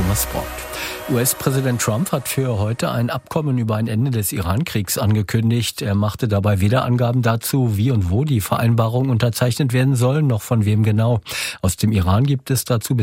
Thomas Sport. US-Präsident Trump hat für heute ein Abkommen über ein Ende des Iran-Kriegs angekündigt. Er machte dabei weder Angaben dazu, wie und wo die Vereinbarung unterzeichnet werden soll, noch von wem genau. Aus dem Iran gibt es dazu